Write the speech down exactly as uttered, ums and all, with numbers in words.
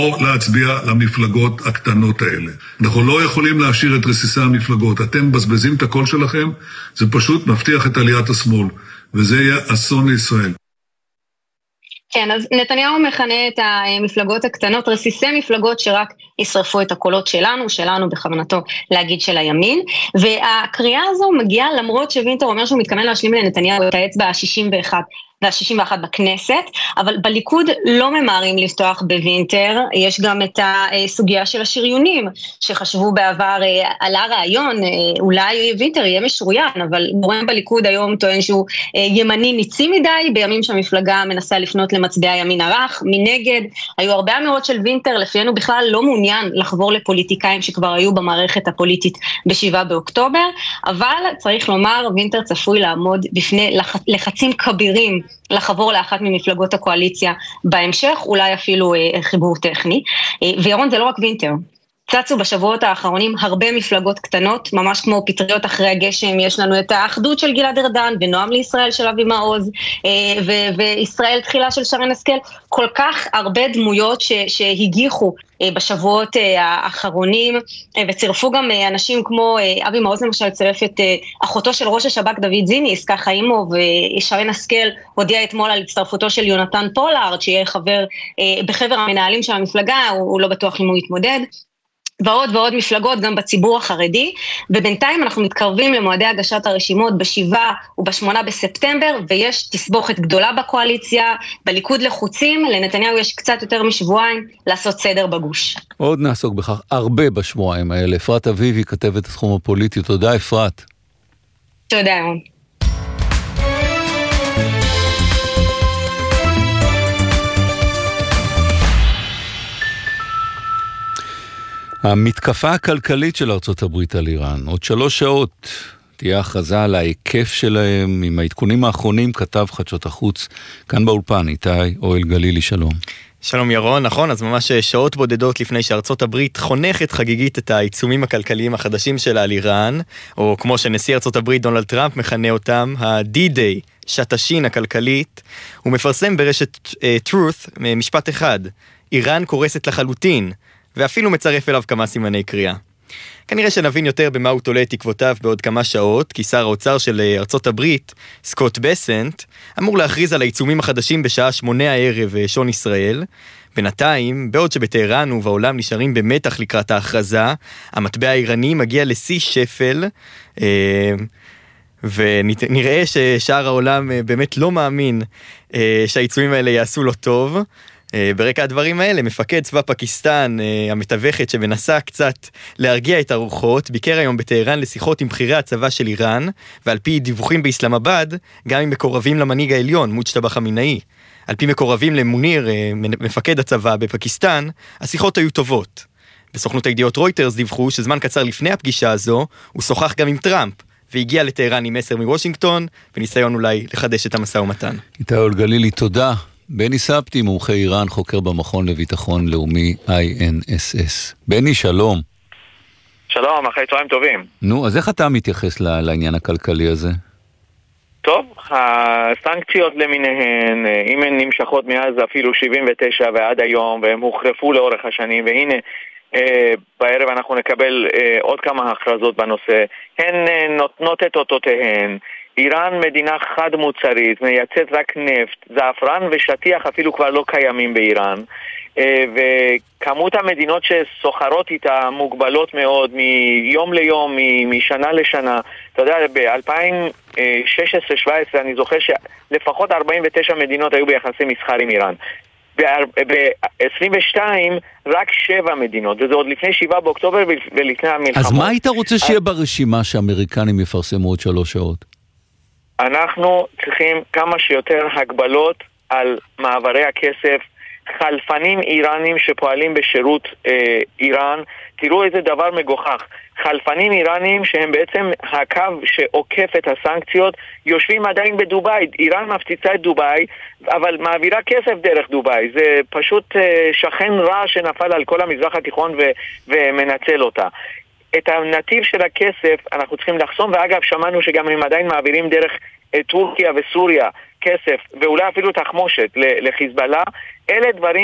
או להצביע למפלגות הקטנות האלה. אנחנו לא יכולים להשאיר את רסיסי המפלגות. אתם מבזבזים את הקול שלכם, זה פשוט מבטיח את עליית השמאל, וזה יהיה אסון לישראל. כן, אז נתניהו מכנה את המפלגות הקטנות, רסיסי מפלגות שרק ישרפו את הקולות שלנו, שלנו בכוונתו להגיד של הימין, והקריאה הזו מגיעה למרות שווינטר אומר שהוא מתכוון להשלים לנתניהו את האצבע ה-שישים ואחת וה-שישים ואחת בכנסת, אבל בליכוד לא ממהרים לפתוח בווינטר, יש גם את הסוגיה של השריונים, שחשבו בעבר, עלה רעיון, אולי וינטר יהיה משוריין, אבל גורם בליכוד היום טוען שהוא ימני ניצי מדי, בימים שהמפלגה מנסה לפנות למצביעי הימין הרך, מנגד, היו הרבה אמירות של וינטר, לפיינו בכלל לא מעוניין לחבור לפוליטיקאים שכבר היו במערכת הפוליטית בשבעה באוקטובר, אבל צריך לומר, וינטר צפוי לעמוד בפני לח... לחצים כבירים, לחבור לאחת ממפלגות הקואליציה בהמשך, אולי אפילו אה, חיבור טכני. אה, וירון, זה לא רק וינטר. צצו בשבועות האחרונים הרבה מפלגות קטנות, ממש כמו פטריות אחרי הגשם, יש לנו את האחדות של גלעד ארדן, ונועם לישראל של אבי מעוז, אה, ו- וישראל תחילה של שרן השכל, כל כך הרבה דמויות ש- שהגיחו אה, בשבועות אה, האחרונים, אה, וצירפו גם אה, אנשים כמו אה, אבי מעוז למשל, צירף את אה, אחותו של ראש השב"כ דוד זיניס, ככה אימו, ושרן השכל הודיע אתמול על הצטרפותו של יונתן פולארד, שיהיה חבר אה, בחבר המנהלים של המפלגה, הוא, הוא לא בטוח אם הוא יתמודד, ועוד ועוד מפלגות גם בציבור החרדי, ובינתיים אנחנו מתקרבים למועדי הגשת הרשימות בשבעה ובשמונה בספטמבר, ויש תסבוכת גדולה בקואליציה, בליכוד לחוצים, לנתניהו יש קצת יותר משבועיים לעשות סדר בגוש. עוד נעסוק בכך הרבה בשבועיים האלה. אפרת אביבי כתבת התחום הפוליטי, תודה אפרת. תודה ירון. המתקפה הכלכלית של ארצות הברית על איראן, עוד שלוש שעות תהיה הכרזה על ההיקף שלהם, עם העדכונים האחרונים כתב חדשות החוץ, כאן באולפן, איתי אוהל גלילי, שלום. שלום ירון, נכון, אז ממש שעות בודדות לפני שארצות הברית חונכת חגיגית את העיצומים הכלכליים החדשים שלה על איראן, או כמו שנשיא ארצות הברית דונלד טראמפ מכנה אותם, ה-D-Day, שעת השין הכלכלית, הוא מפרסם ברשת uh, Truth משפט אחד, איראן קורסת לחלוטין, ואפילו מצרף אליו כמה סימני קריאה. כנראה שנבין יותר במה הוא תולה את תקוותיו בעוד כמה שעות, כי שר האוצר של ארצות הברית, סקוט בסנט, אמור להכריז על העיצומים החדשים בשעה שמונה הערב שעון ישראל. בינתיים, בעוד שבטהרן ובעולם נשארים במתח לקראת ההכרזה, המטבע האיראני מגיע לשיא שפל, ונראה ששאר העולם באמת לא מאמין שהעיצומים האלה יעשו לו טוב. ברקע הדברים האלה, מפקד צבא פקיסטן, המתווכת שמנסה קצת להרגיע את הרוחות, ביקר היום בטהרן לשיחות עם בחירי הצבא של איראן, ועל פי דיווחים באסלאמבאד, גם עם מקורבים למנהיג העליון, מוג'תבא חמינאי. על פי מקורבים למוניר, מפקד הצבא בפקיסטן, השיחות היו טובות. בסוכנות הידיעות רויטרס דיווחו שזמן קצר לפני הפגישה הזו, הוא שוחח גם עם טראמפ, והגיע לטהרן עם מסר מוושינגטון, בניסיון אולי לחדש את המשא ומתן. איתי אוהל גלילי, תודה. בני סבתי, מומחה איראן, חוקר במכון לביטחון לאומי איי אן אס אס. בני, שלום. שלום, אחרי צהריים טובים. נו, אז איך אתה מתייחס לעניין הכלכלי הזה? טוב, הסנקציות למיניהן, אם הן נמשכות מאז אפילו שבעים ותשע ועד היום, והם הוחרפו לאורך השנים, והנה אה, בערב אנחנו נקבל אה, עוד כמה הכרזות בנושא, הן אה, נותנות את אותותיהן. איראן מדינה חד מוצרית, מייצאת רק נפט, זעפרן ושטיח אפילו כבר לא קיימים באיראן, וכמות המדינות שסוחרות איתה מוגבלות מאוד מיום ליום, משנה לשנה. אתה יודע, ב-אלפיים שש עשרה שבע עשרה אני זוכר שלפחות ארבעים ותשע מדינות היו ביחסי מסחר עם איראן. ב-עשרים ושתיים רק שבע מדינות, וזה עוד לפני שבעה באוקטובר ולפני המלחמות. אז מה היית רוצה שיהיה ברשימה שהאמריקנים יפרסמו עוד שלוש שעות? אנחנו צריכים כמה שיותר הגבלות על מעברי הכסף, חלפנים איראנים שפועלים בשירות אה, איראן. תראו איזה דבר מגוחך, חלפנים איראנים שהם בעצם הקו שעוקף את הסנקציות, יושבים עדיין בדוביי. איראן מפציצה את דוביי, אבל מעבירה כסף דרך דוביי. זה פשוט אה, שכן רע שנפל על כל המזרח התיכון ו- ומנצל אותה. את הנתיב של הכסף אנחנו צריכים לחסום, ואגב שמענו שגם הם עדיין מעבירים דרך טורקיה וסוריה כסף, ואולי אפילו תחמושת לחיזבאללה. אלה דברים